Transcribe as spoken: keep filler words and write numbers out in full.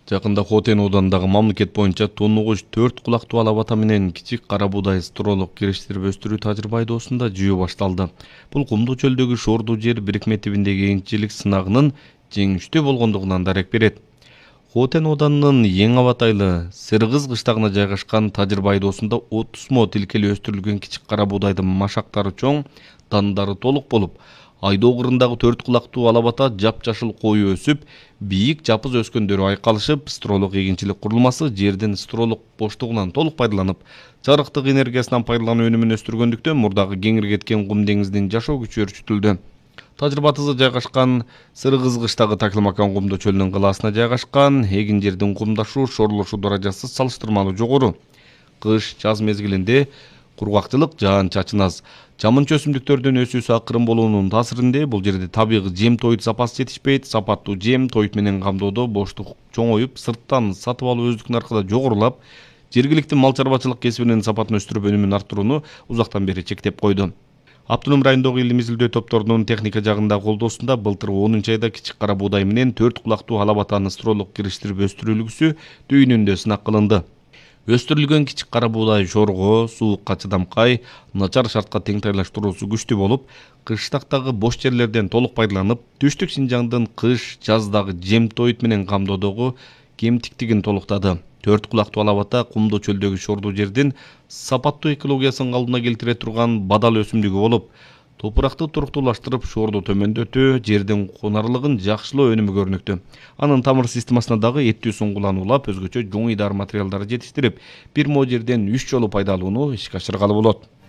Жакында Хотен ауданындагы мамлекет боюнча тоннугуч төрт кулактуу ала бата менен кичик кара буудай стролок кириштирип өстүрүү тажрыйба айдоосунда жүйө башталды. Бул кумдуу чөлдөгү шордуу жер бирикме тибиндеги кийинчилик сынагынын жеңиштүү болгондугунан дарек берет. Хотен ауданынын эң абатайлы Сыргыз кыштагына жайгашкан тажрыйба айдоосунда отуз мо тилкели өстүрүлгөн кичик кара буудайдын машактары чоң, дандары толук болуп, айдоо кырындагы төрт кулактуу ала бата жапжашыл кою өсүп, бийик жапыз өскөндөрү айкалышып, стролок эгинчилик курулмасы жердин стролок боштугунан толук пайдаланып, жарыктык энергиясынан пайдалануу өнүмүн өстүргөндүктөн мурдагы кеңири кеткен кум деңизинин жашоо күчү өрчүтүлдү. Тажрыйбатысы жайгашкан Сыргыз кыштагы Такылмакан кумдуу чөлүнүн кылаасына жайгашкан, эгин жердин кумдашуу, шорлошуу даражасы салыштырмалуу жогору. Кыш, жаз мезгилинде кургакчылык, жаан-чачын аз. Жамынчы өсүмдүктөрдүн өсүүсү акырын болуунун таасиринде бул жерде табигый жем тоют сапасы жетишпейт. Сапаттуу жем тоют менен камдоодо боштук чоңоюп, сырттан сатып алуу өздүк наркыда жогорулап, жергиликтүү мал чарбачылык кесибинин сапатын өстүрүп өнүмүн арттырууну узактан бери чектеп койду. Автоном райондогу илимий изилдөө топторунун техника жагында колдоосунда былтыр онунчу айда кичик кара буудай менен төрт кулактуу ала батаны стролок кириштирип өстүрүү үлгүсү түйүнүндө сынак кылынды. Өстүрүлгөн кичик кара буудай жорго, суукка чыдамкай, начар шартка тең тайлаштыруусу күчтүү болуп, кыштактагы бош жерлерден толук пайдаланып, түштүк Синжаңдын кыш, жаздагы жем тоют менен камдоодогу кемтиктигин толуктады. Төрт кулактуу ала бата кумдуу чөлдөгү шордуу жердин сапаттуу экологиясын калыбына келтире турган бадал өсүмдүгү болуп, топуракты туруктуулаштырып, шорду төмөндөтүү, жердин кунарлыгын жакшылоо өнүмү көрүнүктүү. Анын тамыр системасына дагы эттүү суңгуланы улап, өзгөчө жоң идаар материалдарды жетиштирип, бир мо жерден үч жолу пайдалууну ишке ашыргалы болот.